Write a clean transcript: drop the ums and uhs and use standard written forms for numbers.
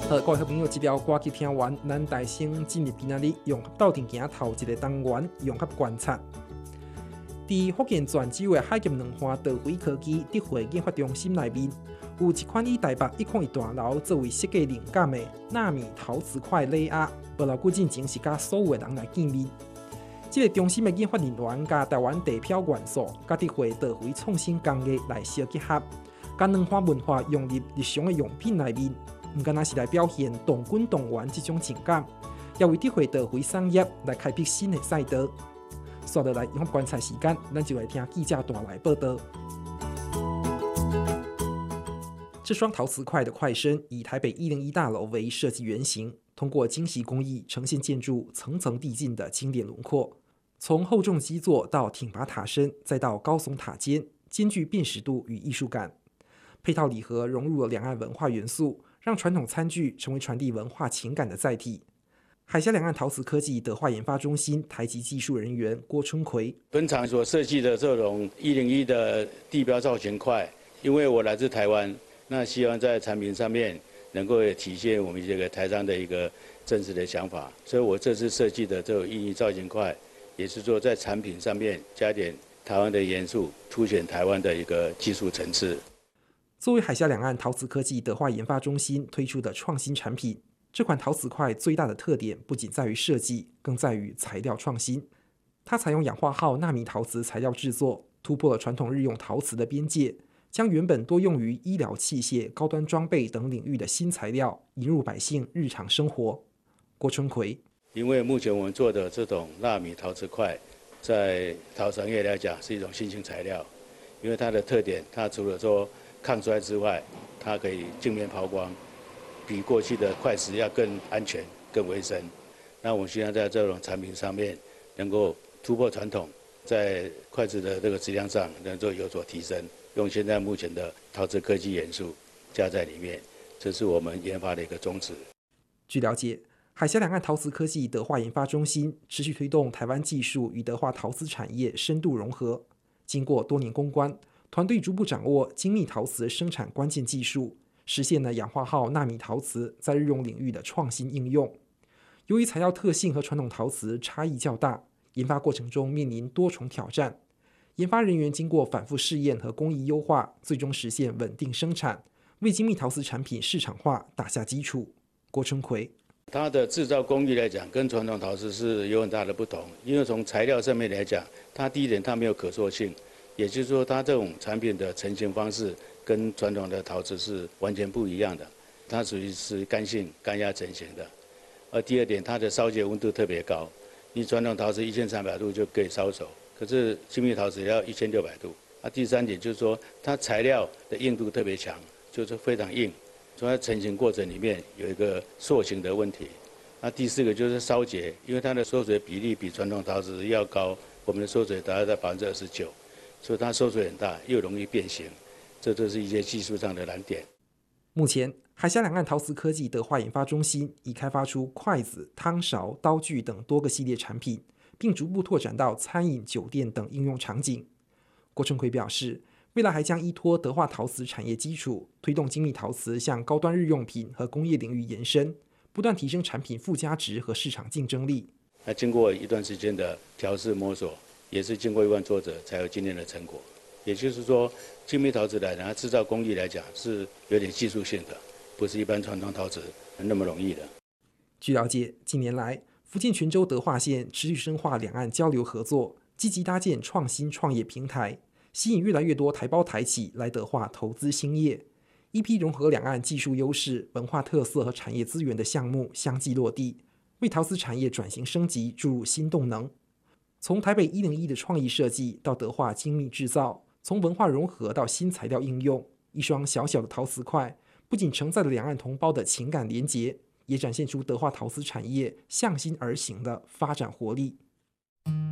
各位朋友，这条歌曲听完，咱大先进入今仔日融合斗阵行头一个单元融合观察。伫福建泉州的海峡两岸桃园科技智慧研发中心内面，有一款以台北101大楼作为设计灵感的纳米陶瓷块礼盒，无偌久进前是甲所有的人来见面。这个中心的研发人员甲台湾地漂元素、甲智慧桃园创新工艺来相结合，将两岸文化融入日常的用品内面。唔单是来表现动君动员这种情感，也为智慧桃园产业来开辟新的赛道。刷到来用观察时间，咱就来听记者带来报道。这双陶瓷块的块身以台北101大楼为设计原型，通过精细工艺呈现建筑层层递进的经典轮廓。从厚重基座到挺拔塔身，再到高耸塔尖，兼具辨识度与艺术感。配套礼盒融入了两岸文化元素，让传统餐具成为传递文化情感的载体。海峡两岸陶瓷科技德化研发中心台籍技术人员郭春奎， 本厂所设计的这种101的地标造型块，因为我来自台湾，那希望在产品上面能够体现我们这个台商的一个真实的想法，所以我这次设计的这种101造型块，也是说在产品上面加点台湾的元素，凸显台湾的一个技术层次。 作为海峡两岸陶瓷科技德化研发中心推出的创新产品，这款陶瓷块最大的特点不仅在于设计，更在于材料创新。它采用氧化号纳米陶瓷材料制作，突破了传统日用陶瓷的边界，将原本多用于医疗器械、高端装备等领域的新材料引入百姓日常生活。郭春奎， 因为目前我们做的这种纳米陶瓷块，在陶瓷行业来讲是一种新型材料，因为它的特点，它除了说抗摔之外，它可以镜面抛光，比过去的筷子要更安全、更卫生。那我们希望在这种产品上面能够突破传统，在筷子的这个质量上能够有所提升，用现在目前的陶瓷科技元素加在里面，这是我们研发的一个宗旨。 据了解，海峡两岸陶瓷科技德化研发中心持续推动台湾技术与德化陶瓷产业深度融合，经过多年攻关，团队逐步掌握精密陶瓷生产关键技术，实现了氧化号纳米陶瓷在日用领域的创新应用。由于材料特性和传统陶瓷差异较大，研发过程中面临多重挑战。研发人员经过反复试验和工艺优化，最终实现稳定生产，为精密陶瓷产品市场化打下基础。郭春奎， 它的制造工艺来讲，跟传统陶瓷是有很大的不同，因为从材料上面来讲，它第一点它没有可塑性。也就是说，它这种产品的成型方式跟传统的陶瓷是完全不一样的，它属于是干性、干压成型的。而第二点，它的烧结温度特别高，你传统陶瓷1300度就可以烧熟，可是精密陶瓷要1600度。第三点就是说，它材料的硬度特别强，就是非常硬，所以它成型过程里面有一个塑形的问题。第四个就是烧结，因为它的缩水比例比传统陶瓷要高，我们的缩水大概在29%。所以它缩水很大，又容易变形，这都是一些技术上的难点。 目前，海峡两岸陶瓷科技德化研发中心已开发出筷子、汤勺、刀具等多个系列产品，并逐步拓展到餐饮、酒店等应用场景。郭春奎表示，未来还将依托德化陶瓷产业基础，推动精密陶瓷向高端日用品和工业领域延伸，不断提升产品附加值和市场竞争力。 那经过一段时间的调试摸索，也是经过1万挫折才有今天的成果。也就是说，精密陶瓷来讲，它制造工艺来讲是有点技术性的，不是一般传统陶瓷那么容易的。 据了解，近年来，福建泉州德化县持续深化两岸交流合作，积极搭建创新创业平台，吸引越来越多台胞台企来德化投资兴业。一批融合两岸技术优势、文化特色和产业资源的项目相继落地，为陶瓷产业转型升级注入新动能。从台北101的创意设计到德化精密制造，从文化融合到新材料应用，一双小小的陶瓷块不仅承载了两岸同胞的情感连结，也展现出德化陶瓷产业向心而行的发展活力。